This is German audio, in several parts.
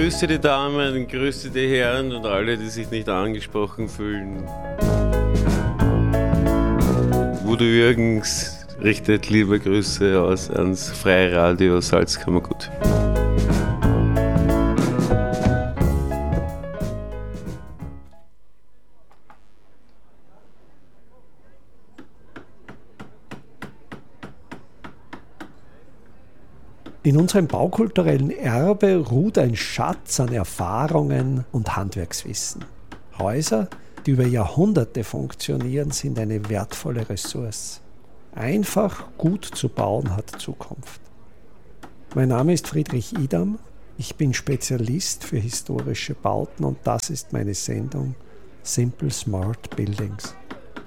Grüße die Damen, grüße die Herren und alle, die sich nicht angesprochen fühlen. Udo Jürgens richtet liebe Grüße aus ans Freiradio Salzkammergut. In unserem baukulturellen Erbe ruht ein Schatz an Erfahrungen und Handwerkswissen. Häuser, die über Jahrhunderte funktionieren, sind eine wertvolle Ressource. Einfach gut zu bauen hat Zukunft. Mein Name ist Friedrich Idam. Ich bin Spezialist für historische Bauten und das ist meine Sendung Simple Smart Buildings.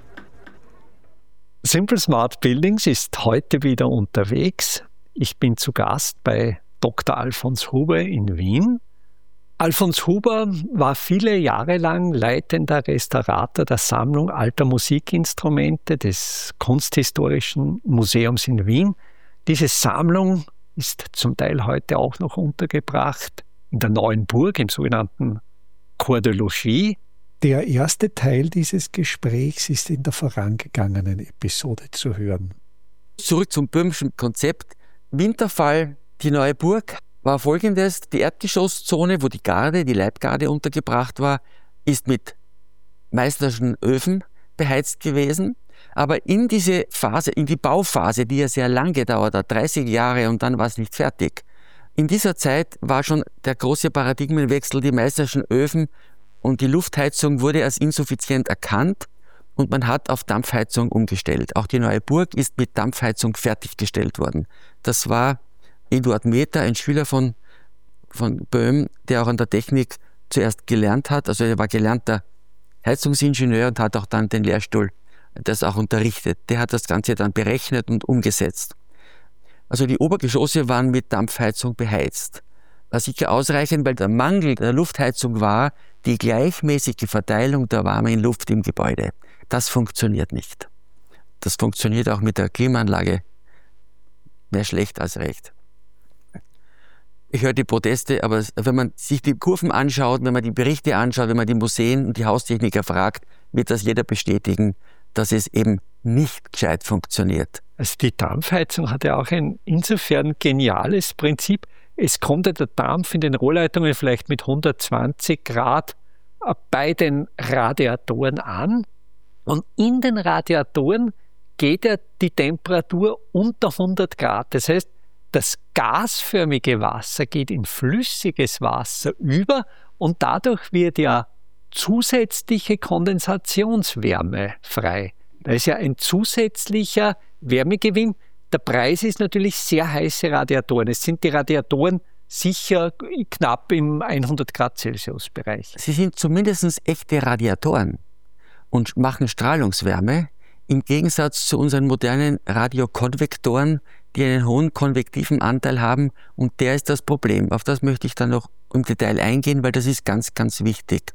Simple Smart Buildings ist heute wieder unterwegs. Ich bin zu Gast bei Dr. Alfons Huber in Wien. Alfons Huber war viele Jahre lang leitender Restaurator der Sammlung alter Musikinstrumente des Kunsthistorischen Museums in Wien. Diese Sammlung ist zum Teil heute auch noch untergebracht in der Neuen Burg im sogenannten Cour de Logis. Der erste Teil dieses Gesprächs ist in der vorangegangenen Episode zu hören. Zurück zum Böhmischen Konzept. Winterfall, die Neue Burg, war folgendes: Die Erdgeschosszone, wo die Leibgarde untergebracht war, ist mit Meißnerschen Öfen beheizt gewesen. Aber in diese Phase, in die Bauphase, die ja sehr lang gedauert hat, 30 Jahre und dann war es nicht fertig. In dieser Zeit war schon der große Paradigmenwechsel, die Meißnerschen Öfen und die Luftheizung wurde als insuffizient erkannt. Und man hat auf Dampfheizung umgestellt. Auch die Neue Burg ist mit Dampfheizung fertiggestellt worden. Das war Eduard Meter, ein Schüler von Böhm, der auch an der Technik zuerst gelernt hat. Also er war gelernter Heizungsingenieur und hat auch dann den Lehrstuhl das auch unterrichtet. Der hat das Ganze dann berechnet und umgesetzt. Also die Obergeschosse waren mit Dampfheizung beheizt. War sicher ausreichend, weil der Mangel der Luftheizung war die gleichmäßige Verteilung der warmen Luft im Gebäude. Das funktioniert nicht. Das funktioniert auch mit der Klimaanlage mehr schlecht als recht. Ich höre die Proteste, aber wenn man sich die Kurven anschaut, wenn man die Berichte anschaut, wenn man die Museen und die Haustechniker fragt, wird das jeder bestätigen, dass es eben nicht gescheit funktioniert. Also die Dampfheizung hat ja auch ein insofern geniales Prinzip. Es kommt ja der Dampf in den Rohrleitungen vielleicht mit 120 Grad bei den Radiatoren an. Und in den Radiatoren geht ja die Temperatur unter 100 Grad. Das heißt, das gasförmige Wasser geht in flüssiges Wasser über und dadurch wird ja zusätzliche Kondensationswärme frei. Da ist ja ein zusätzlicher Wärmegewinn. Der Preis ist natürlich sehr heiße Radiatoren. Es sind die Radiatoren sicher knapp im 100 Grad Celsius Bereich. Sie sind zumindest echte Radiatoren und machen Strahlungswärme, im Gegensatz zu unseren modernen Radiokonvektoren, die einen hohen konvektiven Anteil haben, und der ist das Problem. Auf das möchte ich dann noch im Detail eingehen, weil das ist ganz, ganz wichtig.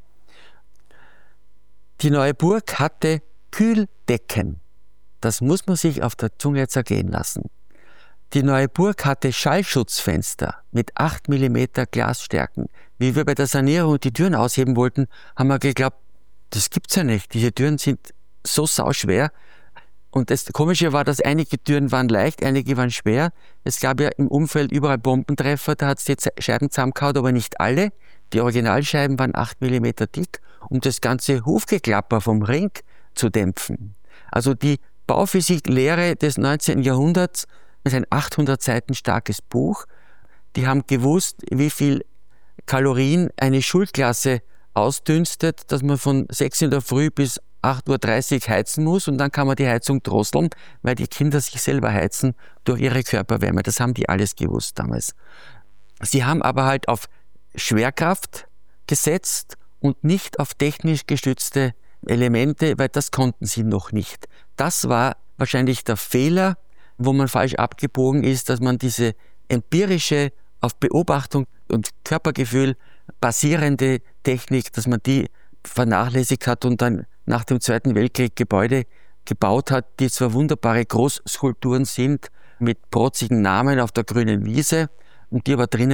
Die Neue Burg hatte Kühldecken. Das muss man sich auf der Zunge zergehen lassen. Die Neue Burg hatte Schallschutzfenster mit 8 mm Glasstärken. Wie wir bei der Sanierung die Türen ausheben wollten, haben wir geglaubt, das gibt's ja nicht. Diese Türen sind so sauschwer. Und das Komische war, dass einige Türen waren leicht, einige waren schwer. Es gab ja im Umfeld überall Bombentreffer, da hat es die Scheiben zusammengehauen, aber nicht alle. Die Originalscheiben waren 8 mm dick, um das ganze Hufgeklapper vom Ring zu dämpfen. Also die Bauphysiklehre des 19. Jahrhunderts ist ein 800 Seiten starkes Buch. Die haben gewusst, wie viel Kalorien eine Schulklasse ausdünstet, dass man von 6 in der Früh bis 8:30 Uhr heizen muss und dann kann man die Heizung drosseln, weil die Kinder sich selber heizen durch ihre Körperwärme. Das haben die alles gewusst damals. Sie haben aber halt auf Schwerkraft gesetzt und nicht auf technisch gestützte Elemente, weil das konnten sie noch nicht. Das war wahrscheinlich der Fehler, wo man falsch abgebogen ist, dass man diese empirische, auf Beobachtung und Körpergefühl basierende Technik, dass man die vernachlässigt hat und dann nach dem Zweiten Weltkrieg Gebäude gebaut hat, die zwar wunderbare Großskulpturen sind, mit protzigen Namen auf der grünen Wiese und die aber drinnen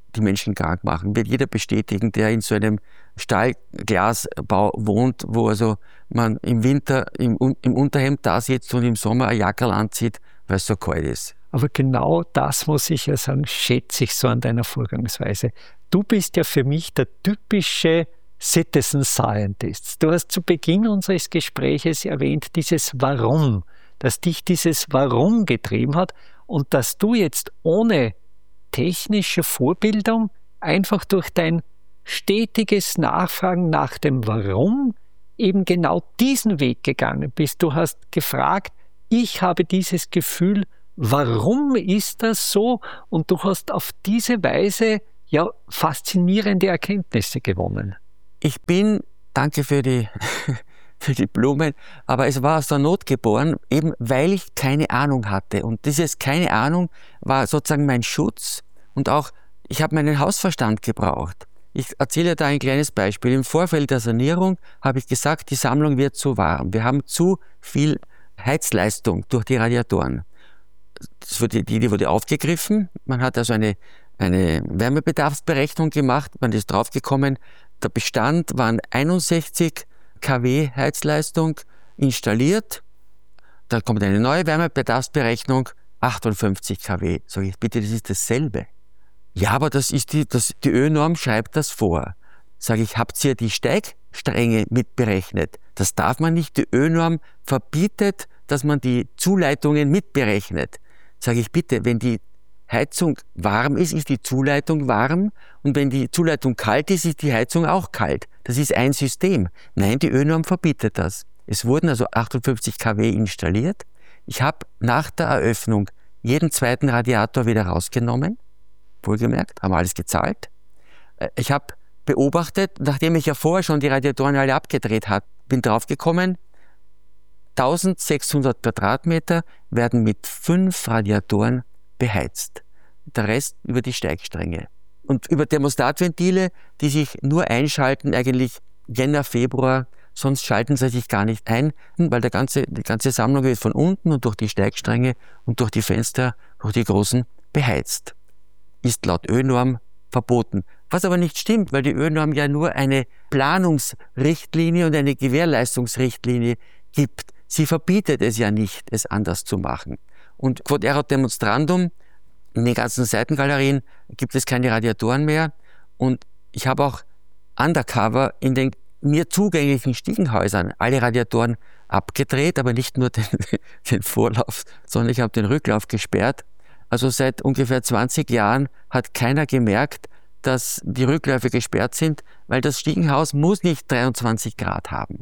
die Menschen krank machen. Wird jeder bestätigen, der in so einem Stahlglasbau wohnt, wo also man im Winter im Unterhemd da sitzt und im Sommer ein Jackerl anzieht, weil es so kalt ist. Aber genau das, muss ich ja sagen, schätze ich so an deiner Vorgangsweise. Du bist ja für mich der typische Citizen Scientist. Du hast zu Beginn unseres Gespräches erwähnt, dieses Warum, dass dich dieses Warum getrieben hat und dass du jetzt ohne technische Vorbildung einfach durch dein stetiges Nachfragen nach dem Warum eben genau diesen Weg gegangen bist. Du hast gefragt, ich habe dieses Gefühl, warum ist das so? Und du hast auf diese Weise ja faszinierende Erkenntnisse gewonnen. Ich bin, danke für die Blumen, aber es war aus der Not geboren, eben weil ich keine Ahnung hatte. Und dieses keine Ahnung war sozusagen mein Schutz und auch, ich habe meinen Hausverstand gebraucht. Ich erzähle da ein kleines Beispiel. Im Vorfeld der Sanierung habe ich gesagt, die Sammlung wird zu warm. Wir haben zu viel Heizleistung durch die Radiatoren. Die wurde aufgegriffen. Man hat also eine Wärmebedarfsberechnung gemacht. Man ist draufgekommen, der Bestand waren 61 kW Heizleistung installiert. Da kommt eine neue Wärmebedarfsberechnung, 58 kW. Sag ich, bitte, das ist dasselbe. Ja, aber die ÖNorm schreibt das vor. Sage ich, habt ihr die Steigstränge mitberechnet? Das darf man nicht. Die ÖNorm verbietet, dass man die Zuleitungen mitberechnet. Sage ich, bitte, wenn die Heizung warm ist, ist die Zuleitung warm und wenn die Zuleitung kalt ist, ist die Heizung auch kalt. Das ist ein System. Nein, die ÖNorm verbietet das. Es wurden also 58 kW installiert. Ich habe nach der Eröffnung jeden zweiten Radiator wieder rausgenommen. Wohlgemerkt, haben alles gezahlt. Ich habe beobachtet, nachdem ich ja vorher schon die Radiatoren alle abgedreht habe, bin draufgekommen, 1600 Quadratmeter werden mit 5 Radiatoren beheizt. Der Rest über die Steigstränge. Und über Thermostatventile, die sich nur einschalten, eigentlich Jänner, Februar, sonst schalten sie sich gar nicht ein, weil die ganze Sammlung wird von unten und durch die Steigstränge und durch die Fenster, durch die großen, beheizt. Ist laut ÖNorm verboten. Was aber nicht stimmt, weil die ÖNorm ja nur eine Planungsrichtlinie und eine Gewährleistungsrichtlinie gibt. Sie verbietet es ja nicht, es anders zu machen. Und quod erat demonstrandum, in den ganzen Seitengalerien gibt es keine Radiatoren mehr. Und ich habe auch undercover in den mir zugänglichen Stiegenhäusern alle Radiatoren abgedreht, aber nicht nur den Vorlauf, sondern ich habe den Rücklauf gesperrt. Also seit ungefähr 20 Jahren hat keiner gemerkt, dass die Rückläufe gesperrt sind, weil das Stiegenhaus muss nicht 23 Grad haben.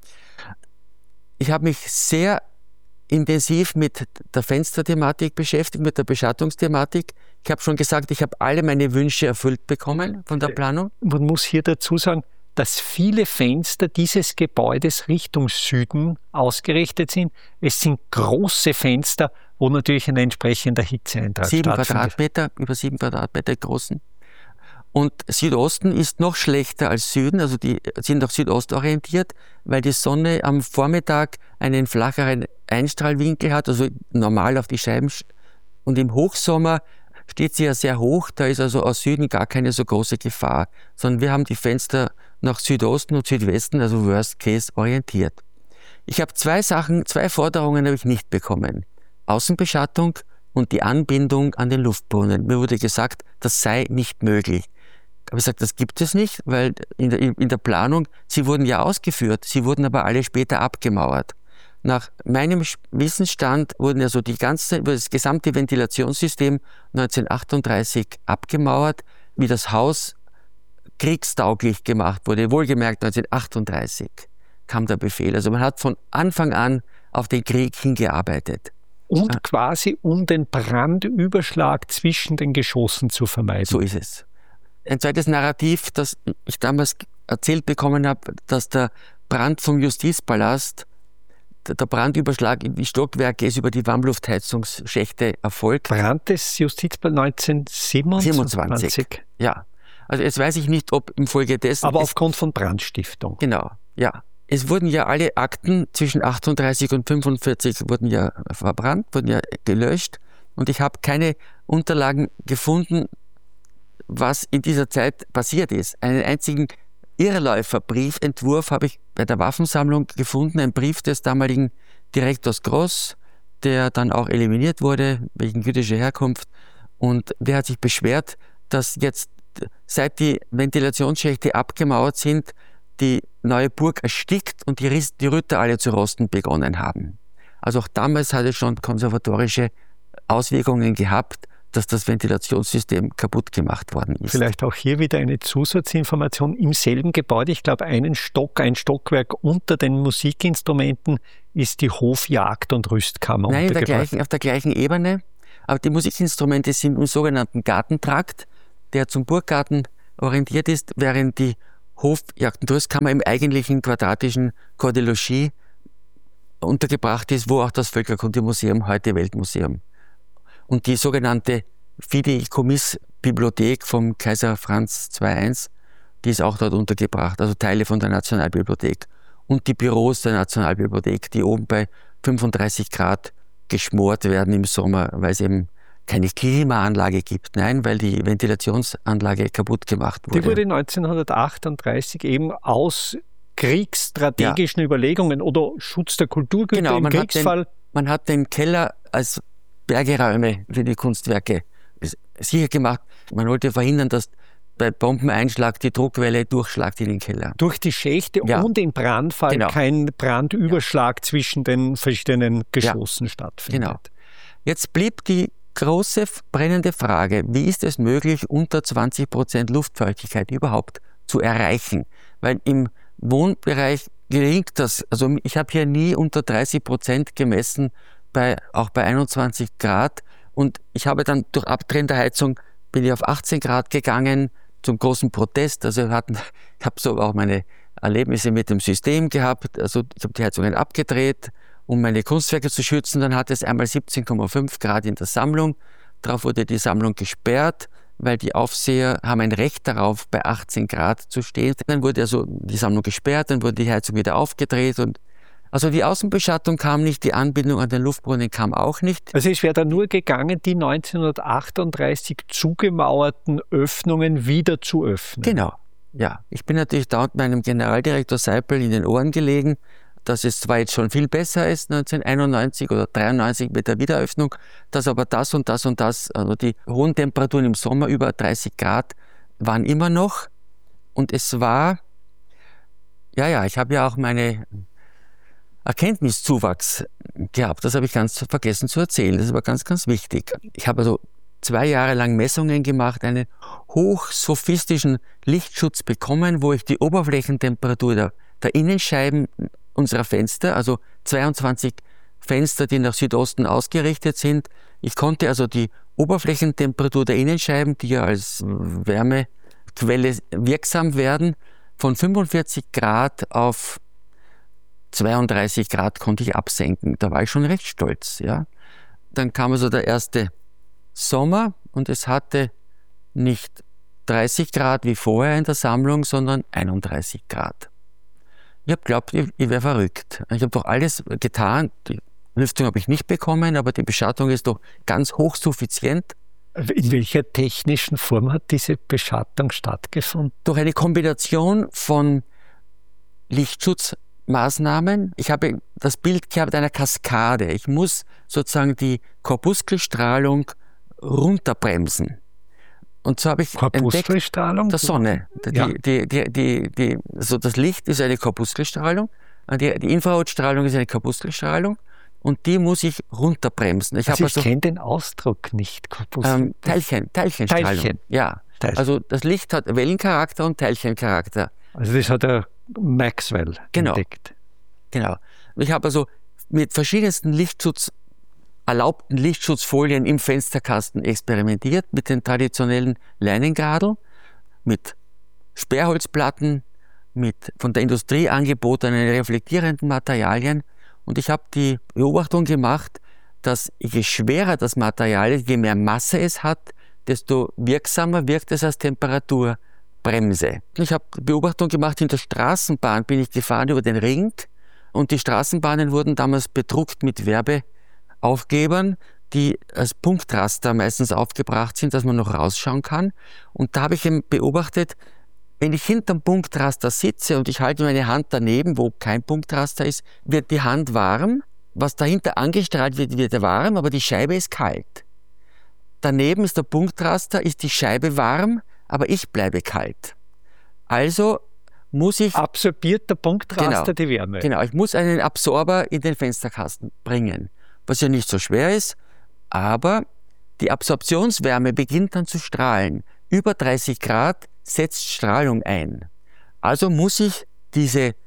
Ich habe mich sehr intensiv mit der Fensterthematik beschäftigt, mit der Beschattungsthematik. Ich habe schon gesagt, ich habe alle meine Wünsche erfüllt bekommen von der Planung. Man muss hier dazu sagen, dass viele Fenster dieses Gebäudes Richtung Süden ausgerichtet sind. Es sind große Fenster, wo natürlich ein entsprechender Hitzeeintrag stattfindet. Über 7 Quadratmeter großen. Und Südosten ist noch schlechter als Süden, also die sind nach Südost orientiert, weil die Sonne am Vormittag einen flacheren Einstrahlwinkel hat, also normal auf die Scheiben. Und im Hochsommer steht sie ja sehr hoch, da ist also aus Süden gar keine so große Gefahr, sondern wir haben die Fenster nach Südosten und Südwesten, also Worst Case, orientiert. Ich habe zwei Forderungen habe ich nicht bekommen. Außenbeschattung und die Anbindung an den Luftbrunnen. Mir wurde gesagt, das sei nicht möglich. Ich habe gesagt, das gibt es nicht, weil in der Planung, sie wurden ja ausgeführt, sie wurden aber alle später abgemauert. Nach meinem Wissensstand wurden also das gesamte Ventilationssystem 1938 abgemauert, wie das Haus kriegstauglich gemacht wurde. Wohlgemerkt 1938 kam der Befehl. Also man hat von Anfang an auf den Krieg hingearbeitet. Und quasi um den Brandüberschlag zwischen den Geschossen zu vermeiden. So ist es. Ein zweites Narrativ, das ich damals erzählt bekommen habe, dass der Brand vom Justizpalast, der Brandüberschlag in die Stockwerke ist über die Warmluftheizungsschächte erfolgt. Brand des Justizpalasts 1927? Ja. Also jetzt weiß ich nicht, ob infolge dessen... Aber aufgrund von Brandstiftung. Genau, ja. Es wurden ja alle Akten zwischen 38 und 45 wurden ja verbrannt, wurden ja gelöscht. Und ich habe keine Unterlagen gefunden, was in dieser Zeit passiert ist. Einen einzigen Irrläufer-Briefentwurf habe ich bei der Waffensammlung gefunden, ein Brief des damaligen Direktors Gross, der dann auch eliminiert wurde wegen jüdischer Herkunft. Und der hat sich beschwert, dass jetzt, seit die Ventilationsschächte abgemauert sind, die neue Burg erstickt und die Rütter alle zu rosten begonnen haben. Also auch damals hat es schon konservatorische Auswirkungen gehabt, dass das Ventilationssystem kaputt gemacht worden ist. Vielleicht auch hier wieder eine Zusatzinformation. Im selben Gebäude, ich glaube ein Stockwerk unter den Musikinstrumenten, ist die Hofjagd- und Rüstkammer untergebracht. Auf der gleichen Ebene. Aber die Musikinstrumente sind im sogenannten Gartentrakt, der zum Burggarten orientiert ist, während die Hofjagd- und Rüstkammer im eigentlichen quadratischen Corps de Logis untergebracht ist, wo auch das Völkerkundemuseum, heute Weltmuseum. Und die sogenannte Fideikommiss-Bibliothek vom Kaiser Franz II., die ist auch dort untergebracht, also Teile von der Nationalbibliothek. Und die Büros der Nationalbibliothek, die oben bei 35 Grad geschmort werden im Sommer, weil es eben keine Klimaanlage gibt. Nein, weil die Ventilationsanlage kaputt gemacht wurde. Die wurde 1938 eben aus kriegsstrategischen Überlegungen oder Schutz der Kulturgüter im Kriegsfall. Man hat den Keller als Bergeräume für die Kunstwerke sicher gemacht. Man wollte verhindern, dass bei Bombeneinschlag die Druckwelle durchschlagt in den Keller. Durch die Schächte und im Brandfall kein Brandüberschlag zwischen den verschiedenen Geschossen stattfindet. Genau. Jetzt blieb die große brennende Frage, wie ist es möglich, unter 20% Luftfeuchtigkeit überhaupt zu erreichen? Weil im Wohnbereich gelingt das. Also ich habe hier nie unter 30% gemessen, auch bei 21 Grad. Und ich habe dann durch Abdrehen der Heizung bin ich auf 18 Grad gegangen, zum großen Protest. Also ich habe so auch meine Erlebnisse mit dem System gehabt. Also ich habe die Heizungen abgedreht, um meine Kunstwerke zu schützen. Dann hatte es einmal 17,5 Grad in der Sammlung. Darauf wurde die Sammlung gesperrt, weil die Aufseher haben ein Recht darauf, bei 18 Grad zu stehen. Dann wurde also die Sammlung gesperrt, dann wurde die Heizung wieder aufgedreht und also die Außenbeschattung kam nicht, die Anbindung an den Luftbrunnen kam auch nicht. Also es wäre dann nur gegangen, die 1938 zugemauerten Öffnungen wieder zu öffnen. Genau, ja. Ich bin natürlich dauernd meinem Generaldirektor Seipel in den Ohren gelegen, dass es zwar jetzt schon viel besser ist, 1991 oder 93 mit der Wiedereröffnung, dass aber das und das und das, also die hohen Temperaturen im Sommer über 30 Grad waren immer noch. Und es war, ich habe ja auch meine Erkenntniszuwachs gehabt. Das habe ich ganz vergessen zu erzählen. Das war ganz, ganz wichtig. Ich habe also 2 Jahre lang Messungen gemacht, einen hochsophistischen Lichtschutz bekommen, wo ich die Oberflächentemperatur der Innenscheiben unserer Fenster, also 22 Fenster, die nach Südosten ausgerichtet sind. Ich konnte also die Oberflächentemperatur der Innenscheiben, die ja als Wärmequelle wirksam werden, von 45 Grad auf 32 Grad konnte ich absenken. Da war ich schon recht stolz. Ja. Dann kam also der erste Sommer und es hatte nicht 30 Grad wie vorher in der Sammlung, sondern 31 Grad. Ich habe geglaubt, ich wäre verrückt. Ich habe doch alles getan. Die Lüftung habe ich nicht bekommen, aber die Beschattung ist doch ganz hochsuffizient. In welcher technischen Form hat diese Beschattung stattgefunden? Durch eine Kombination von Lichtschutzmaßnahmen. Ich habe das Bild gehabt einer Kaskade. Ich muss sozusagen die Korpuskelstrahlung runterbremsen. Und so habe ich Korpuskelstrahlung? Der Sonne. So das Licht ist eine Korpuskelstrahlung, die Infrarotstrahlung ist eine Korpuskelstrahlung und die muss ich runterbremsen. Ich kenne den Ausdruck nicht. Teilchenstrahlung. Teilchen. Ja. Also das Licht hat Wellencharakter und Teilchencharakter. Also das hat der Maxwell entdeckt. Genau. Ich habe also mit verschiedensten erlaubten Lichtschutzfolien im Fensterkasten experimentiert, mit den traditionellen Leinengradeln, mit Sperrholzplatten, mit von der Industrie angebotenen reflektierenden Materialien. Und ich habe die Beobachtung gemacht, dass je schwerer das Material ist, je mehr Masse es hat, desto wirksamer wirkt es als Temperaturbremse. Ich habe die Beobachtung gemacht, in der Straßenbahn bin ich gefahren über den Ring und die Straßenbahnen wurden damals bedruckt mit Werbeaufklebern, die als Punktraster meistens aufgebracht sind, dass man noch rausschauen kann. Und da habe ich eben beobachtet, wenn ich hinterm Punktraster sitze und ich halte meine Hand daneben, wo kein Punktraster ist, wird die Hand warm. Was dahinter angestrahlt wird, wird warm, aber die Scheibe ist kalt. Daneben ist der Punktraster, ist die Scheibe warm, aber ich bleibe kalt. Also muss ich... Absorbiert der Punktraster die Wärme. Genau, ich muss einen Absorber in den Fensterkasten bringen, was ja nicht so schwer ist, aber die Absorptionswärme beginnt dann zu strahlen. Über 30 Grad setzt Strahlung ein. Also muss ich diese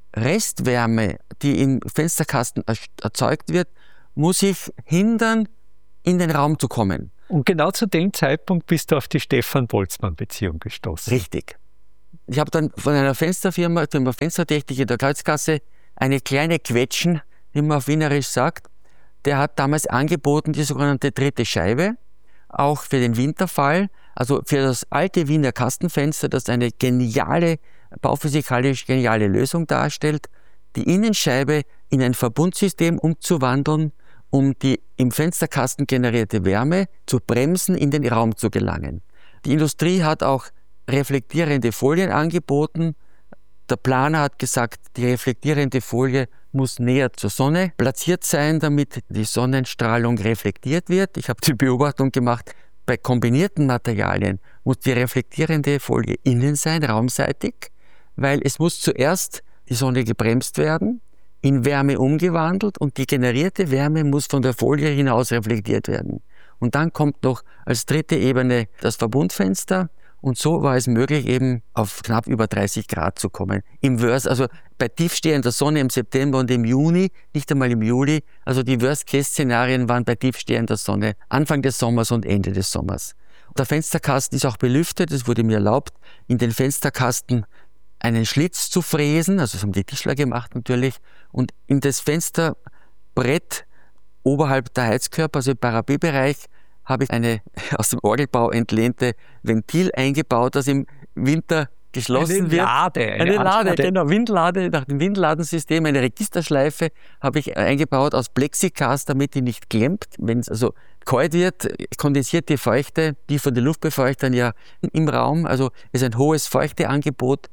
Restwärme, die im Fensterkasten erzeugt wird, muss ich hindern, in den Raum zu kommen. Und genau zu dem Zeitpunkt bist du auf die Stefan-Boltzmann-Beziehung gestoßen. Richtig. Ich habe dann von einer Fensterfirma, Firma Fenstertechnik in der Kreuzgasse, eine kleine Quetschen, wie man auf Wienerisch sagt. Der hat damals angeboten, die sogenannte dritte Scheibe, auch für den Winterfall, also für das alte Wiener Kastenfenster, das eine geniale, bauphysikalisch geniale Lösung darstellt, die Innenscheibe in ein Verbundsystem umzuwandeln, um die im Fensterkasten generierte Wärme zu bremsen, in den Raum zu gelangen. Die Industrie hat auch reflektierende Folien angeboten. Der Planer hat gesagt, die reflektierende Folie muss näher zur Sonne platziert sein, damit die Sonnenstrahlung reflektiert wird. Ich habe die Beobachtung gemacht, bei kombinierten Materialien muss die reflektierende Folie innen sein, raumseitig, weil es muss zuerst die Sonne gebremst werden, in Wärme umgewandelt und die generierte Wärme muss von der Folie hinaus reflektiert werden. Und dann kommt noch als dritte Ebene das Verbundfenster. Und so war es möglich, eben auf knapp über 30 Grad zu kommen. Im Worst, also bei tiefstehender Sonne im September und im Juni, nicht einmal im Juli, also die Worst-Case-Szenarien waren bei tiefstehender Sonne Anfang des Sommers und Ende des Sommers. Der Fensterkasten ist auch belüftet, es wurde mir erlaubt, in den Fensterkasten einen Schlitz zu fräsen, also das haben die Tischler gemacht natürlich, und in das Fensterbrett oberhalb der Heizkörper, also im Parapetbereich, habe ich eine aus dem Orgelbau entlehnte Ventil eingebaut, das im Winter geschlossen wird. Eine Lade, genau, Windlade, nach dem Windladensystem, eine Registerschleife habe ich eingebaut aus Plexiglas, damit die nicht klemmt. Wenn es also kalt wird, kondensiert die Feuchte, die von den Luftbefeuchtern ja im Raum, also ist ein hohes Feuchteangebot.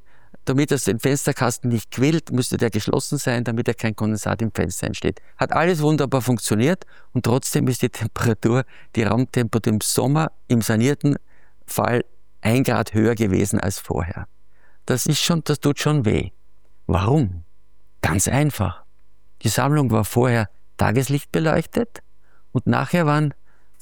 Damit das den Fensterkasten nicht quillt, müsste der geschlossen sein, damit ja kein Kondensat im Fenster entsteht. Hat alles wunderbar funktioniert und trotzdem ist die Temperatur, die Raumtemperatur im Sommer im sanierten Fall 1 Grad höher gewesen als vorher. Das tut schon weh. Warum? Ganz einfach. Die Sammlung war vorher tageslichtbeleuchtet und nachher waren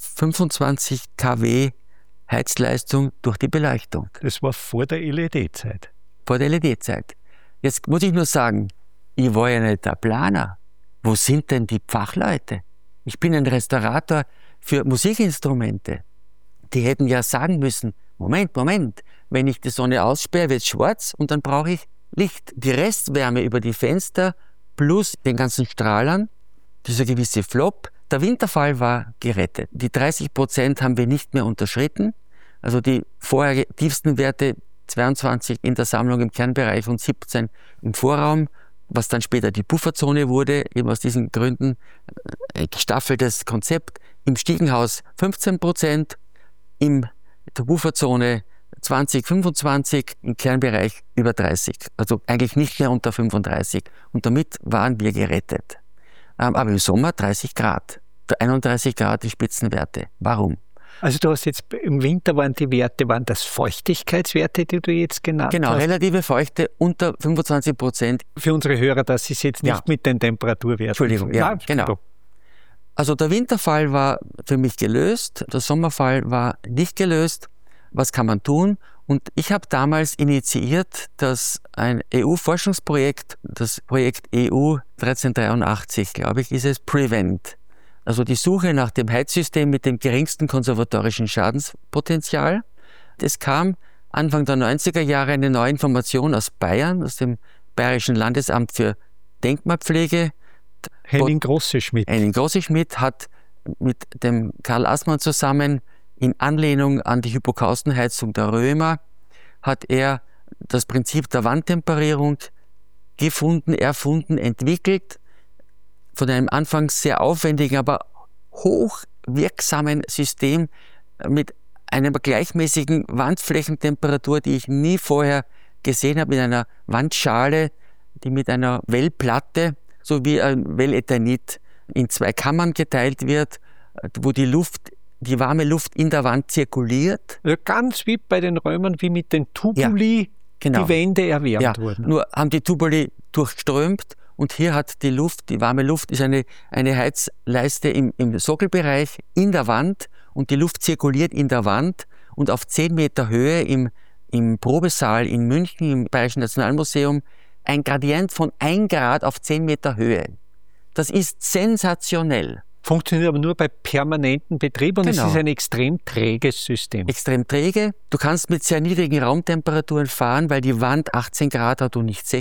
25 kW Heizleistung durch die Beleuchtung. Das war vor der LED-Zeit. Vor der LED-Zeit. Jetzt muss ich nur sagen, ich war ja nicht der Planer. Wo sind denn die Fachleute? Ich bin ein Restaurator für Musikinstrumente. Die hätten ja sagen müssen, Moment, wenn ich die Sonne aussperre, wird es schwarz und dann brauche ich Licht. Die Restwärme über die Fenster plus den ganzen Strahlern, dieser gewisse Flop, der Winterfall war gerettet. Die 30% haben wir nicht mehr unterschritten. Also die vorher tiefsten Werte 22 in der Sammlung im Kernbereich und 17 im Vorraum, was dann später die Pufferzone wurde, eben aus diesen Gründen gestaffeltes Konzept. Im Stiegenhaus 15%, in der Pufferzone 20, 25, im Kernbereich über 30. Also eigentlich nicht mehr unter 35. Und damit waren wir gerettet. Aber im Sommer 30 Grad, 31 Grad die Spitzenwerte. Warum? Also du hast jetzt, im Winter waren das Feuchtigkeitswerte, die du jetzt genannt hast? Genau, relative Feuchte unter 25%. Für unsere Hörer, das ist jetzt nicht mit den Temperaturwerten. Entschuldigung, ja, genau. Also der Winterfall war für mich gelöst, der Sommerfall war nicht gelöst. Was kann man tun? Und ich habe damals initiiert, dass ein EU-Forschungsprojekt, das Projekt EU 1383, glaube ich, ist es, Prevent. Also die Suche nach dem Heizsystem mit dem geringsten konservatorischen Schadenspotenzial. Es kam Anfang der 90er Jahre eine neue Information aus Bayern, aus dem Bayerischen Landesamt für Denkmalpflege. Henning Grosseschmidt hat mit dem Karl Assmann zusammen in Anlehnung an die Hypokaustenheizung der Römer, hat er das Prinzip der Wandtemperierung gefunden, erfunden, entwickelt, von einem anfangs sehr aufwendigen, aber hochwirksamen System mit einer gleichmäßigen Wandflächentemperatur, die ich nie vorher gesehen habe, mit einer Wandschale, die mit einer Wellplatte sowie ein Welleternit in 2 Kammern geteilt wird, wo die warme Luft in der Wand zirkuliert. Also ganz wie bei den Römern, wie mit den Tubuli, genau. die Wände erwärmt wurden. Nur haben die Tubuli durchströmt und hier hat die warme Luft ist eine Heizleiste im Sockelbereich in der Wand und die Luft zirkuliert in der Wand und auf 10 Meter Höhe im Probesaal in München, im Bayerischen Nationalmuseum, ein Gradient von 1 Grad auf 10 Meter Höhe. Das ist sensationell. Funktioniert aber nur bei permanentem Betrieb und Genau. es ist ein extrem träges System. Extrem träge. Du kannst mit sehr niedrigen Raumtemperaturen fahren, weil die Wand 18 Grad hat und nicht 16.